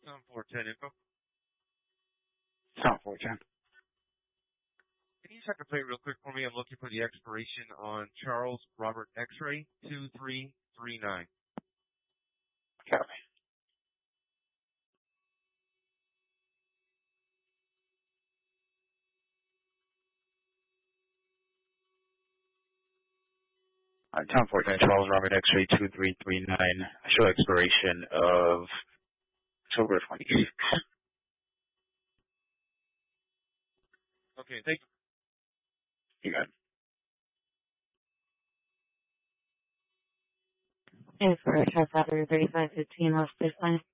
Tom 410 info. Tom 410. Can you check the plate real quick for me? I'm looking for the expiration on Charles Robert X-ray 2339. Copy. Tom 410, Charles Robert X-ray 2339. Show expiration of October 28th. Okay, thank you. You got it. And for Charles Robert 3515 West Baseline.